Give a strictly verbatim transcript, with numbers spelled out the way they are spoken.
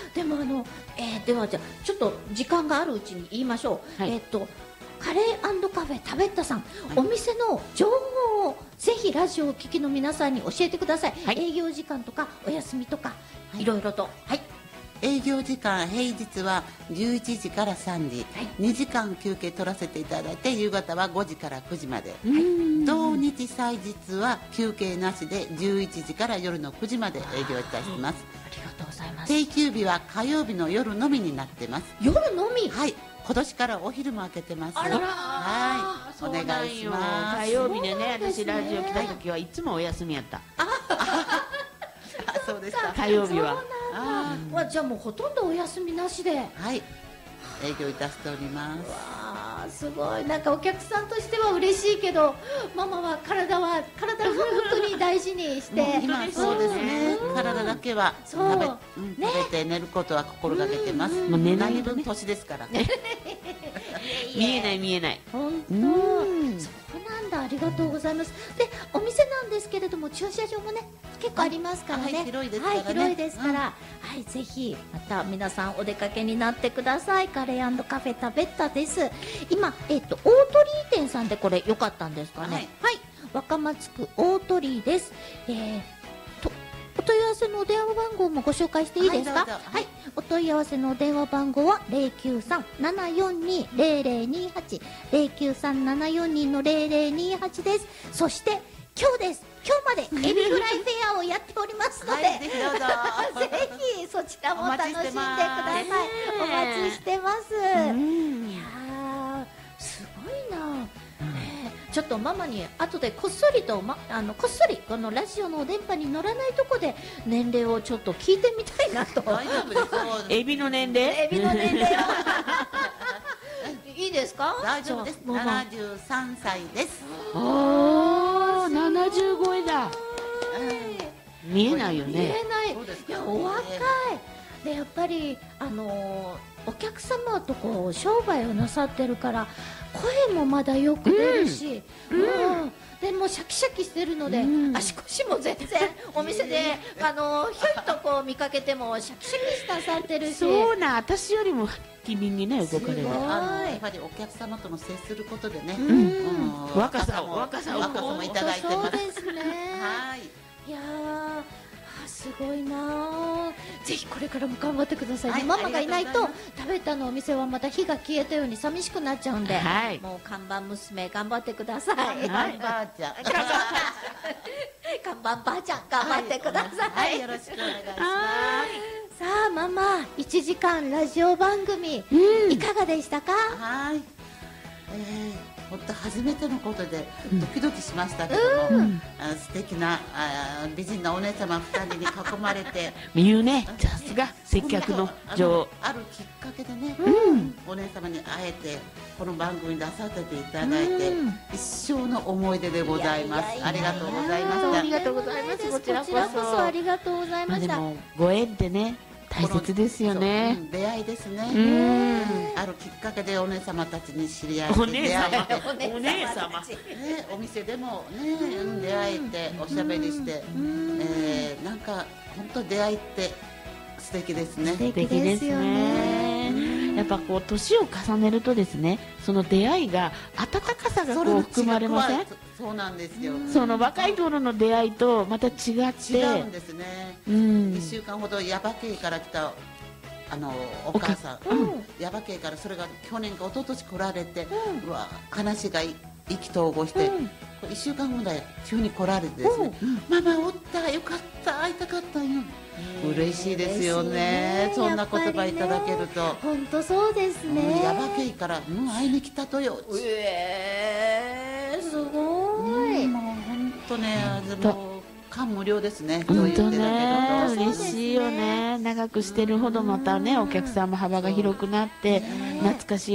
でもあの、えー、ではじゃあちょっと時間があるうちに言いましょう、はい、えっとカレー&カフェタベッタさん、はい、お店の情報をぜひラジオをお聞きの皆さんに教えてください、はい、営業時間とかお休みとか、はい、いろいろと、はい、 営業時間平日はじゅういちじからさんじ、はい、にじかん休憩取らせていただいて夕方はごじからくじまで、はい、同日祭日は休憩なしでじゅういちじから夜のくじまで営業いたします。 ありがとうございます。 定休日は火曜日の夜のみになってます。 夜のみ？ はい、今年からお昼も開けてます。 あらら、 はい、お願いします。 火曜日でね、私ラジオ来た時はいつもお休みやった。 あそうですか。 火曜日は。 ああ、じゃあもうほとんどお休みなしで。 はい。営業いたしております。 わあ、すごい。なんかお客さんとしては嬉しいけど、ママは体は体を本当に大事にして。 今そうですね。体だけは食べ、うん、食べて寝ることは心がけてます。もう寝ない分年ですから。 見えない見えない。 本当。そうなんだ。ありがとうございます。で、お店なんですけれども駐車場もね結構ありますからね。 はい、広いですからね。 はい、広いですから、はい、ぜひまた皆さんお出かけになってください。カレー&カフェタベッタです。今えっと大鳥居店さんでこれ良かったんですかね。はい、はい、若松区大鳥居です。えー、とお問い合わせのお電話番号もご紹介していいですか。はい、はい、お問い合わせのお電話番号はゼロきゅうさん ななよんに ゼロゼロにはち ゼロきゅうさん ななよんに ゼロゼロにはちです。そして今日です。今日までエビフライフェアをやっておりますので、はい、ぜひどうぞぜひそちらも楽しんでください。お待ちしてます。いやー、すごいな、ね、ちょっとママに後でこっそりと、ま、あのこっそりこのラジオの電波に乗らないとこで年齢をちょっと聞いてみたいなと。 大丈夫です。 エビの年齢？ エビの年齢をいいですか？ 大丈夫です。ななじゅうさんさいです。 ああ、ななじゅうごえだ。見えないよね。 見えない。いや、お若い。で、やっぱりあのー、お客様とこう商売をなさってるから声もまだよく出るし、うんうん、でもシャキシャキしてるので、うん、足腰も全然お店であのー、ひょいとこう見かけてもシャキシャキしたさってるし、 そうな、私よりも機敏にね動かれる。 あのやっぱりお客様とも接することでね、 うん、若さを若さを若さもいただいてます。 そうですね。はい。いやー、すごいな。ぜひこれからも頑張ってくださいね。はい、ママがいないと食べたのお店はまた火が消えたように寂しくなっちゃうんで、はい、もう看板娘頑張ってください。 看板ばあちゃん看板ばあちゃん頑張ってください。 はい、はい、よろしくお願いします。 さあママ、いちじかんラジオ番組、うん、いかがでしたか？ はい、えー本当初めてのことでドキドキしましたけども、うん、あ素敵なあ美人なお姉様ふたりに囲まれて言うね、さすが接客の女王。 あるきっかけでね、うん、お姉様に会えてこの番組に出させていただいて、うん、一生の思い出でございます。ありがとうございました。 ありがとうございます。こちらこそありがとうございました。 まあ、でもご縁ってね大切ですよね。 うん、出会いですね。うん、あるきっかけでお姉様たちに知り合えて、 お姉様、 お姉様、ね、お店でもね、出会えておしゃべりして、えー、なんか本当出会いって素敵ですね。 素敵ですよね。 やっぱこう年を重ねるとですね、その出会いが温かさがこう含まれません？ そうなんですよ。 その若い頃の出会いとまた違って違うんですね。うん、いっしゅうかんほど耶馬渓から来たあのお母さん、うん、耶馬渓からそれが去年か一昨年来られて、うん、うわ話が意気投合して、うん、いっしゅうかんぐらい急に来られてですね、うん、ママおったよかった会いたかったよ。嬉しいですよね。そんな言葉いただけると。 本当そうですね。 耶馬渓からうん会いに来たとよ。 ええ、すごい。 もう本当ね、もう感無量ですね。 本当ね、嬉しいよね。長くしてるほどまたねお客さんも幅が広くなって懐かしい